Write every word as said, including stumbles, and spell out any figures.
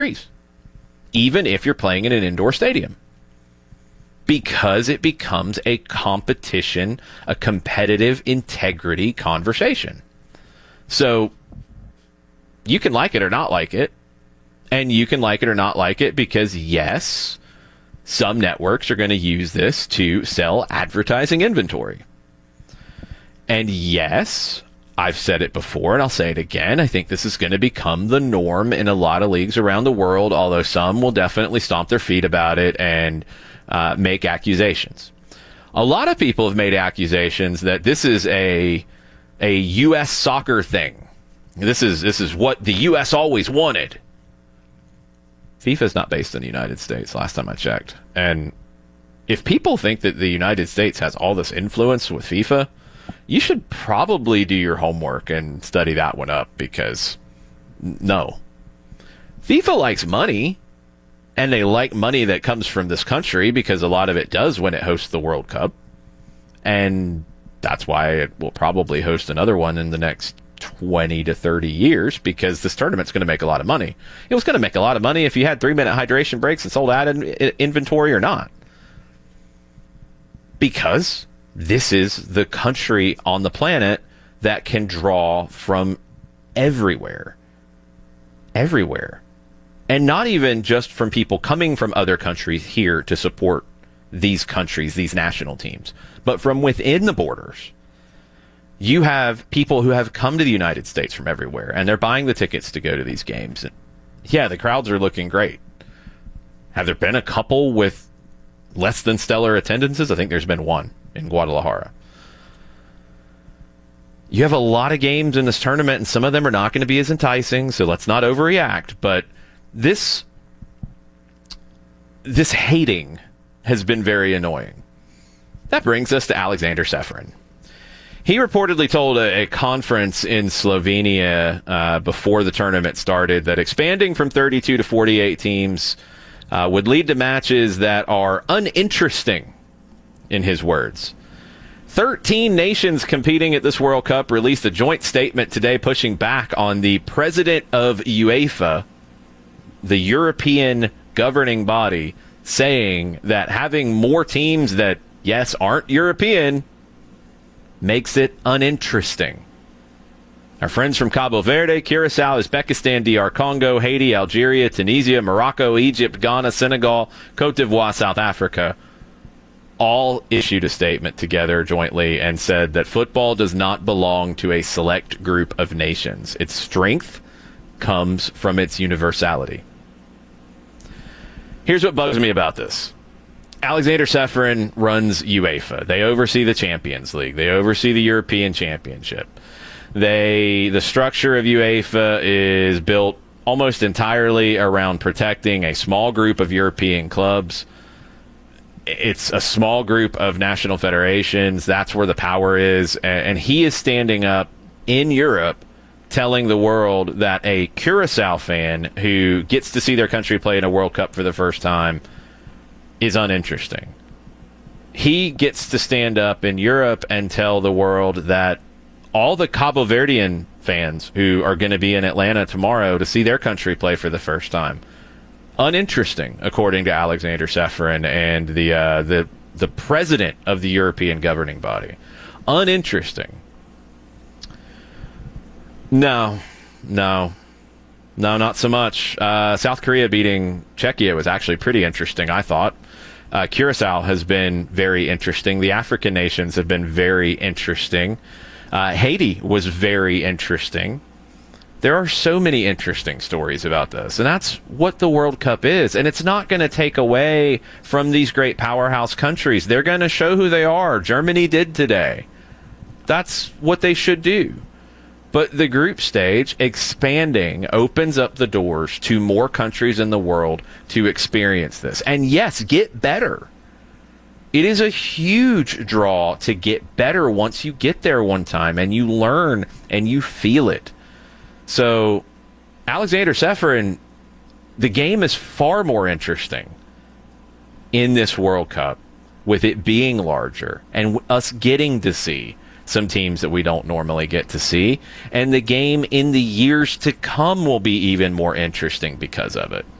degrees, even if you're playing in an indoor stadium, because it becomes a competition, a competitive integrity conversation. So you can like it or not like it, and you can like it or not like it because, yes, some networks are going to use this to sell advertising inventory. And yes, I've said it before and I'll say it again, I think this is going to become the norm in a lot of leagues around the world, although some will definitely stomp their feet about it and uh, make accusations. A lot of people have made accusations that this is a a U S soccer thing. This is this is what the U S always wanted. FIFA is not based in the United States, last time I checked. And if people think that the United States has all this influence with FIFA, you should probably do your homework and study that one up, because no. FIFA likes money, and they like money that comes from this country because a lot of it does when it hosts the World Cup. And that's why it will probably host another one in the next twenty to thirty years, because this tournament's going to make a lot of money. It was going to make a lot of money if you had three-minute hydration breaks and sold ad in- inventory or not. Because this is the country on the planet that can draw from everywhere. Everywhere. And not even just from people coming from other countries here to support these countries, these national teams, but from within the borders. You have people who have come to the United States from everywhere, and they're buying the tickets to go to these games. And yeah, the crowds are looking great. Have there been a couple with less than stellar attendances? I think there's been one in Guadalajara. You have a lot of games in this tournament, and some of them are not going to be as enticing, so let's not overreact. But this, this hating has been very annoying. That brings us to Alexander Ceferin. He reportedly told a, a conference in Slovenia uh, before the tournament started that expanding from thirty-two to forty-eight teams uh, would lead to matches that are uninteresting, in his words. thirteen nations competing at this World Cup released a joint statement today pushing back on the president of UEFA, the European governing body, saying that having more teams that, yes, aren't European makes it uninteresting. Our friends from Cabo Verde, Curacao, Uzbekistan, D R Congo, Haiti, Algeria, Tunisia, Morocco, Egypt, Ghana, Senegal, Cote d'Ivoire, South Africa, all issued a statement together jointly and said that football does not belong to a select group of nations. Its strength comes from its universality. Here's what bugs me about this. Alexander Ceferin runs UEFA. They oversee the Champions League. They oversee the European Championship. They, the structure of UEFA is built almost entirely around protecting a small group of European clubs. It's a small group of national federations. That's where the power is. And he is standing up in Europe telling the world that a Curacao fan who gets to see their country play in a World Cup for the first time is uninteresting. He gets to stand up in Europe and tell the world that all the Cabo Verdean fans who are going to be in Atlanta tomorrow to see their country play for the first time, uninteresting, according to Alexander Ceferin and the uh, the the president of the European governing body. Uninteresting. No, no, no, not so much. Uh, South Korea beating Czechia was actually pretty interesting, I thought. Uh, Curacao has been very interesting. The African nations have been very interesting. Uh, Haiti was very interesting. There are so many interesting stories about this, and that's what the World Cup is. And it's not going to take away from these great powerhouse countries. They're going to show who they are. Germany did today. That's what they should do. But the group stage expanding opens up the doors to more countries in the world to experience this. And yes, get better. It is a huge draw to get better once you get there one time and you learn and you feel it. So, Alexander Ceferin, the game is far more interesting in this World Cup with it being larger and us getting to see some teams that we don't normally get to see. And the game in the years to come will be even more interesting because of it.